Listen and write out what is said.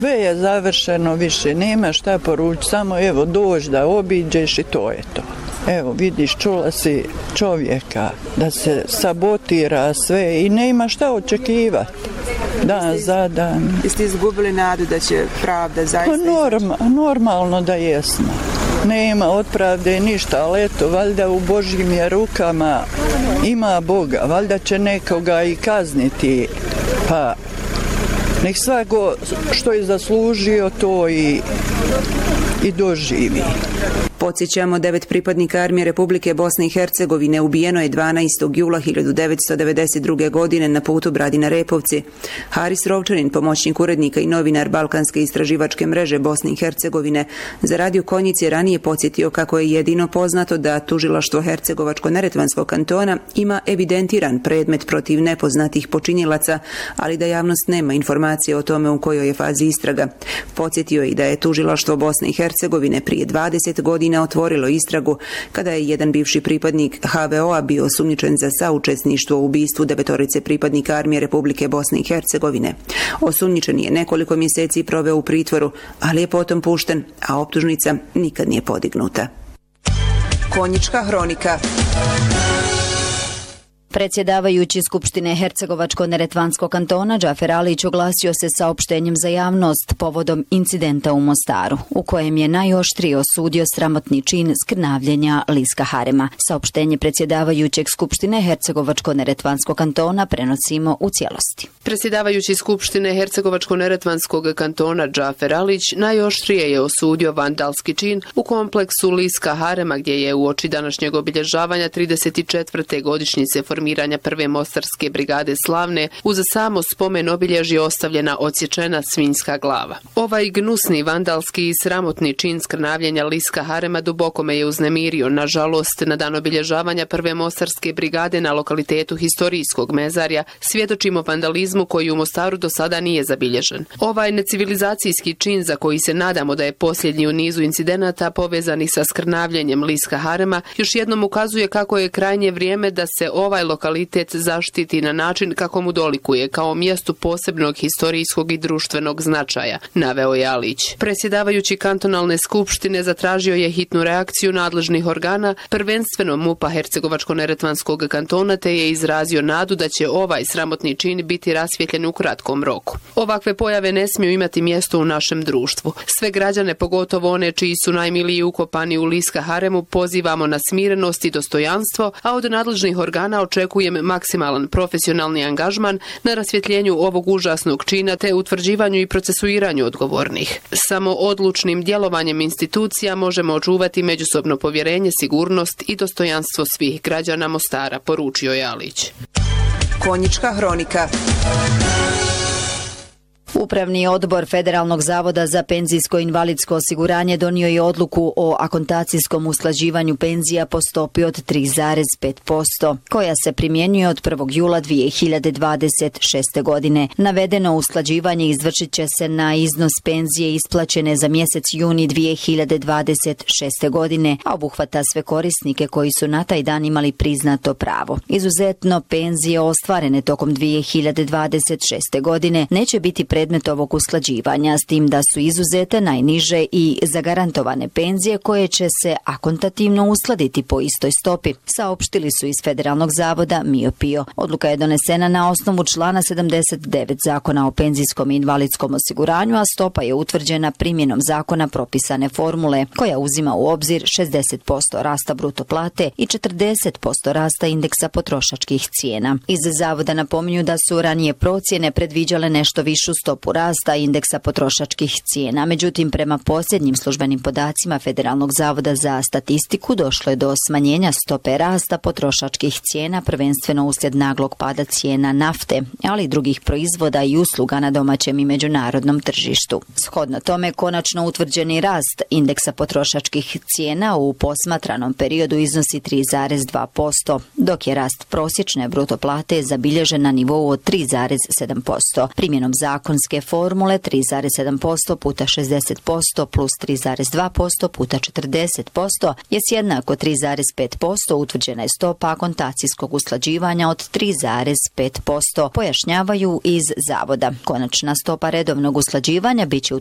Sve je završeno, više nema šta poručiti, samo evo dođi da obiđeš i to je to. Evo vidiš, čula si čovjeka da se sabotira sve i nema šta očekivati. Dan za dan. Jeste izgubili nadu da će pravda zaista normalno da jesmo. Nema od pravde ništa, ali eto, valjda u Božjim je rukama ima Boga, valjda će nekoga i kazniti, pa nek svako što je zaslužio to i doživi. Podsjećamo, 9 pripadnika Armije Republike Bosne i Hercegovine ubijeno je 12. jula 1992. godine na putu Bradina-Repovci. Haris Rovčanin, pomoćnik urednika i novinar Balkanske istraživačke mreže Bosne i Hercegovine, za Radio Konjic je ranije podsjetio kako je jedino poznato da tužilaštvo Hercegovačko-neretvanskog kantona ima evidentiran predmet protiv nepoznatih počinjilaca, ali da javnost nema informacije o tome u kojoj je fazi istraga. Podsjetio je i da je tužilaštvo Bosne i Hercegovine prije 20 godina otvorilo istragu kada je jedan bivši pripadnik HVO-a bio osumnjičen za saučesništvo u ubistvu 9 pripadnika Armije Republike Bosne i Hercegovine. Osumnjičeni je nekoliko mjeseci proveo u pritvoru, ali je potom pušten, a optužnica nikad nije podignuta. Konjička hronika. Predsjedavajući Skupštine Hercegovačko-neretvanskog kantona Džafer Alić oglasio se saopštenjem za javnost povodom incidenta u Mostaru, u kojem je najoštrije osudio sramotni čin skrnavljenja Liska Harema. Saopštenje predsjedavajućeg Skupštine Hercegovačko-neretvanskog kantona prenosimo u cijelosti. Predsjedavajući Skupštine Hercegovačko-neretvanskog kantona Džafer Alić najoštrije je osudio vandalski čin u kompleksu Liska Harema, gdje je uoči današnjeg obilježavanja 34. godišnjice formiranja prve Mostarske brigade Slavne uz samo spomen obilježje ostavljena odsječena svinjska glava. Ovaj gnusni vandalski i sramotni čin skrnavljenja Liska Harema duboko me je uznemirio. Nažalost, na dan obilježavanja prve Mostarske brigade na lokalitetu historijskog mezarja svjedočimo vandalizmu koji u Mostaru do sada nije zabilježen. Ovaj necivilizacijski čin, za koji se nadamo da je posljednji u nizu incidenata povezanih sa skrnavljenjem Liska Harema, još jednom ukazuje kako je krajnje vrijeme da se ovaj lokalitet zaštiti na način kako mu dolikuje, kao mjestu posebnog historijskog i društvenog značaja, naveo je Alić. Predsjedavajući kantonalne skupštine zatražio je hitnu reakciju nadležnih organa, prvenstveno MUP-a Hercegovačko-neretvanskog kantona, te je izrazio nadu da će ovaj sramotni čin biti rasvjetljen u kratkom roku. Ovakve pojave ne smiju imati mjesto u našem društvu. Sve građane, pogotovo one čiji su najmiliji ukopani u Liska Haremu, pozivamo na smirenost i dostojanstvo, a od nadležnih organa očekujem maksimalan profesionalni angažman na rasvjetljenju ovog užasnog čina te utvrđivanju i procesuiranju odgovornih. Samo odlučnim djelovanjem institucija možemo očuvati međusobno povjerenje, sigurnost i dostojanstvo svih građana Mostara, poručio je Alić. Konjička hronika. Upravni odbor Federalnog zavoda za penzijsko i invalidsko osiguranje donio je odluku o akontacijskom usklađivanju penzija po stopi od 3,5%, koja se primjenjuje od 1. jula 2026. godine. Navedeno usklađivanje izvršit će se na iznos penzije isplaćene za mjesec juni 2026. godine, a obuhvata sve korisnike koji su na taj dan imali priznato pravo. Izuzetno, penzije ostvarene tokom 2026. godine neće biti predmet ovog usklađivanja, s tim da su izuzete najniže i zagarantovane penzije koje će se akontativno uskladiti po istoj stopi, saopštili su iz Federalnog zavoda MIO-PIO. Odluka je donesena na osnovu člana 79 Zakona o penzijskom i invalidskom osiguranju, a stopa je utvrđena primjenom zakona propisane formule, koja uzima u obzir 60% rasta bruto plate i 40% rasta indeksa potrošačkih cijena. Iz zavoda napominju da su ranije procjene predviđale nešto višu stopu rasta indeksa potrošačkih cijena. Međutim, prema posljednjim službenim podacima Federalnog zavoda za statistiku došlo je do smanjenja stope rasta potrošačkih cijena, prvenstveno uslijed naglog pada cijena nafte, ali i drugih proizvoda i usluga na domaćem i međunarodnom tržištu. Shodno tome, konačno utvrđeni rast indeksa potrošačkih cijena u posmatranom periodu iznosi 3,2%, dok je rast prosječne bruto plate zabilježen na nivou od 3,7%. Primjenom zakonske Pitagorijanske formule 3,7% puta 60% plus 3,2% puta 40% je jednako 3,5%, utvrđena je stopa akontacijskog usklađivanja od 3,5%, pojašnjavaju iz Zavoda. Konačna stopa redovnog usklađivanja biće